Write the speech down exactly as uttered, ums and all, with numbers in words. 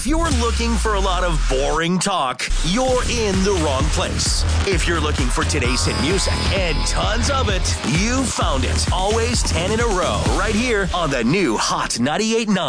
If you're looking for a lot of boring talk, you're in the wrong place. If you're looking for today's hit music and tons of it, you found it. Always ten in a row right here on the new Hot ninety-eight point nine.